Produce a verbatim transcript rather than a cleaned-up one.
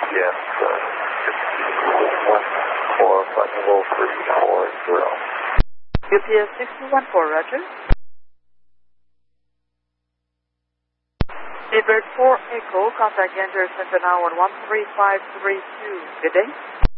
Yes, uh, one four, flight level three four zero. U P S six two one four, roger. Daybird four Echo, contact Gander Center now on one three five three two. Good day.